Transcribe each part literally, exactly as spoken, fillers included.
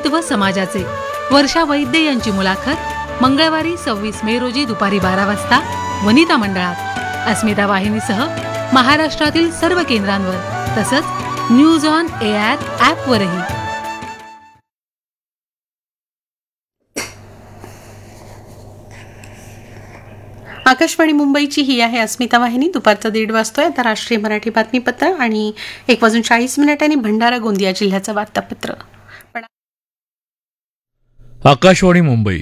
महत्त्व समाजाचे. वर्षा वैद्य यांची मुलाखत मंगळवारी सव्वीस मे रोजी दुपारी बारा वाजता वनिता मंडळात. अस्मिता वाहिनीसह महाराष्ट्रातील सर्व केंद्रांवर तसंच न्यूज ऑन एआर ॲपवरही. आकाशवाणी मुंबईची ही आहे अस्मिता वाहिनी. दुपारचा दीड वाजतोय. आता राष्ट्रीय मराठी बातमीपत्र आणि एक वाजून चाळीस मिनिटांनी भंडारा गोंदिया जिल्ह्याचं वार्तापत्र. आकाशवाणी मुंबई.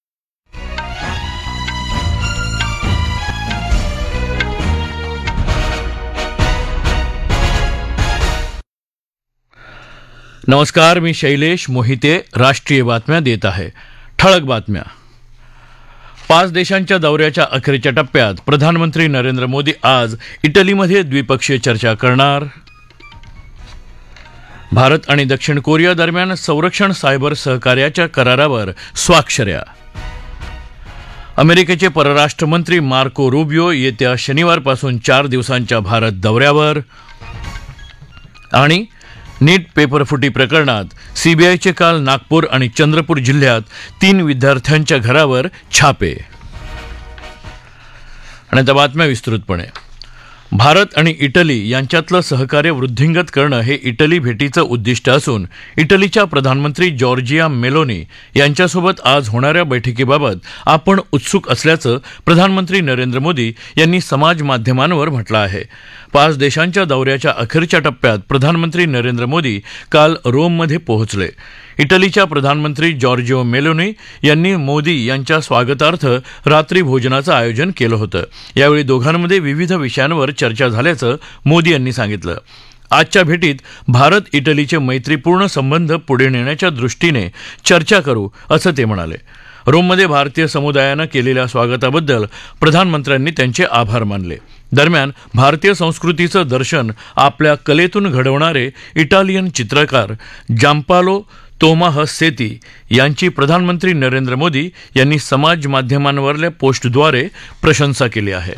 नमस्कार, मी शैलेश मोहिते राष्ट्रीय बातम्या देत आहे. ठळक बातम्या. पाच देशांच्या दौऱ्याच्या अखेरच्या टप्प्यात प्रधानमंत्री नरेंद्र मोदी आज इटलीमध्ये द्विपक्षीय चर्चा करणार. भारत आणि दक्षिण कोरिया दरम्यान संरक्षण सायबर सहकार्याच्या करारावर स्वाक्षऱ्या. अमेरिकेचे परराष्ट्र मंत्री मार्को रुबियो येत्या शनिवारपासून चार दिवसांच्या भारत दौऱ्यावर. आणि नीट पेपरफुटी प्रकरणात सीबीआयचे काल नागपूर आणि चंद्रपूर जिल्ह्यात तीन विद्यार्थ्यांच्या घरावर छापे. आणि आता बातम्या विस्तृतपणे. भारत आणि इटली यांच्यातलं सहकार्य वृद्धिंगत करणं हे इटली भेटीचं उद्दिष्ट असून इटलीच्या प्रधानमंत्री जॉर्जिया मेलोनी यांच्यासोबत आज होणाऱ्या बैठकीबाबत आपण उत्सुक असल्याचं प्रधानमंत्री नरेंद्र मोदी यांनी समाज माध्यमांवर म्हटलं आहे. पाच देशांच्या दौऱ्याच्या अखेरच्या टप्प्यात प्रधानमंत्री नरेंद्र मोदी काल रोममध्ये पोहोचले. इटलीच्या प्रधानमंत्री जॉर्जिओ मेलोनी यांनी मोदी यांच्या स्वागतार्थ रात्री भोजनाचं आयोजन केलं होतं. यावेळी दोघांमध्ये विविध विषयांवर चर्चा झाल्याचं मोदी यांनी सांगितलं. आजच्या भेटीत भारत इटलीचे मैत्रीपूर्ण संबंध पुढे नेण्याच्या दृष्टीने चर्चा करू असं ते म्हणाले. रोममध्ये भारतीय समुदायानं केलेल्या स्वागताबद्दल प्रधानमंत्र्यांनी त्यांचे आभार मानले. दरम्यान भारतीय संस्कृतीचं दर्शन आपल्या कलेतून घडवणारे इटालियन चित्रकार जांपालो तोमाहसेती यांची प्रधानमंत्री नरेंद्र मोदी यांनी समाज माध्यमांवरल्या पोस्टद्वारे प्रशंसा केली आहे.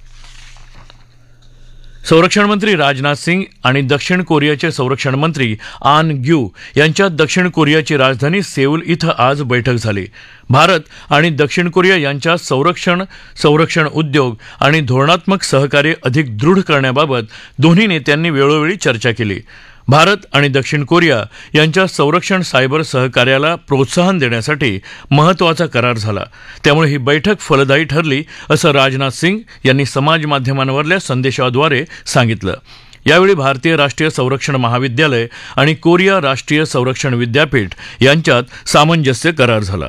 संरक्षण मंत्री राजनाथ सिंग आणि दक्षिण कोरियाचे संरक्षण मंत्री आन ग्यू यांच्यात दक्षिण कोरियाची राजधानी सेऊल इथं आज बैठक झाली. भारत आणि दक्षिण कोरिया यांच्यात संरक्षण संरक्षण उद्योग आणि धोरणात्मक सहकार्य अधिक दृढ करण्याबाबत दोन्ही नेत्यांनी वेळोवेळी चर्चा केली. भारत आणि दक्षिण कोरिया यांच्या संरक्षण सायबर सहकार्याला प्रोत्साहन देण्यासाठी महत्त्वाचा करार झाला. त्यामुळे ही बैठक फलदायी ठरली असं राजनाथ सिंग यांनी समाज माध्यमांवरल्या संदेशाद्वारे सांगितलं. यावेळी भारतीय राष्ट्रीय संरक्षण महाविद्यालय आणि कोरिया राष्ट्रीय संरक्षण विद्यापीठ यांच्यात सामंजस्य करार झाला.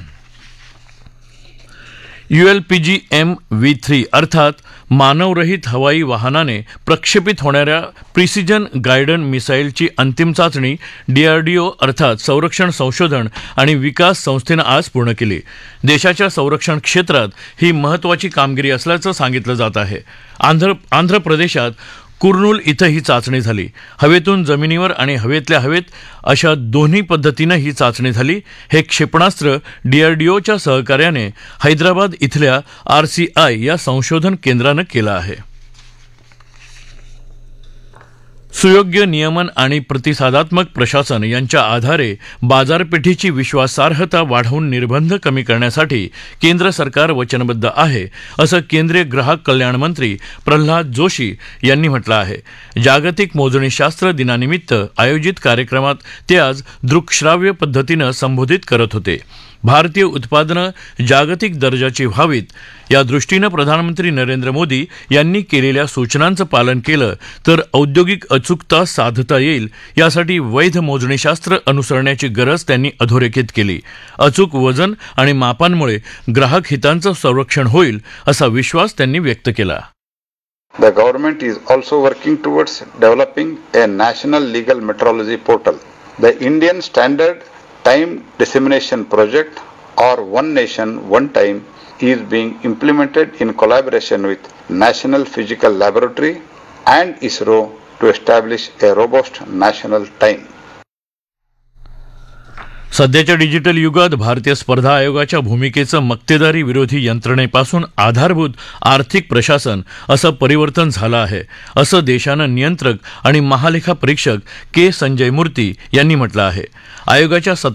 यूएलपीजी एम व्ही थ्री अर्थात मानवरहित हवाई वाहनाने प्रक्षेपित होणाऱ्या प्रिसिजन गायडन मिसाईलची अंतिम चाचणी डीआरडीओ अर्थात संरक्षण संशोधन आणि विकास संस्थेनं आज पूर्ण केली. देशाच्या संरक्षण क्षेत्रात ही महत्त्वाची कामगिरी असल्याचं सांगितलं जात आहे. आंध्र आंध्र प्रदेशात कुर्नूल इथं ही चाचणी झाली. हवेतून जमिनीवर आणि हवेतल्या हवेत अशा दोन्ही पद्धतीनं ही चाचणी झाली. हे क्षेपणास्त्र डीआरडीओच्या सहकार्याने हैदराबाद इथल्या आरसीआय या संशोधन केंद्रानं केलं आहे. सुयोग्य नियमन आणि प्रतिसादात्मक प्रशासन यांच्या आधारे बाजारपेठेची विश्वासार्हता वाढवून निर्बंध कमी करण्यासाठी केंद्र सरकार वचनबद्ध आहे असं केंद्रीय ग्राहक कल्याण मंत्री प्रल्हाद जोशी यांनी म्हटलं आहे. जागतिक मोजणीशास्त्र दिनानिमित्त आयोजित कार्यक्रमात ते आज दृकश्राव्य पद्धतीनं संबोधित करत होते. भारतीय उत्पादनं जागतिक दर्जाची व्हावीत या दृष्टीनं प्रधानमंत्री नरेंद्र मोदी यांनी केलेल्या सूचनांचं पालन केलं तर औद्योगिक अचूकता साधता येईल. यासाठी वैध मोजणीशास्त्र अनुसरण्याची गरज त्यांनी अधोरेखित केली. अचूक वजन आणि मापांमुळे ग्राहक हितांचं संरक्षण होईल असा विश्वास त्यांनी व्यक्त केला. The government is also working towards developing a national legal metrology portal. The Indian Standard Time Dissemination Project or One Nation One Time is being implemented in collaboration with National Physical Laboratory and ISRO to establish a robust national time. सध्याच्या digital युगात भारतीय स्पर्धा आयोगाच्या भूमिकेचं मक्तेदारी विरोधी यंत्रणेपासून आधारभूत आर्थिक प्रशासन असं परिवर्तन झालं आहे असं देशानं नियंत्रक आणि महालेखा परीक्षक के संजय मूर्ती यांनी म्हटलं आहे. आयोगाच्या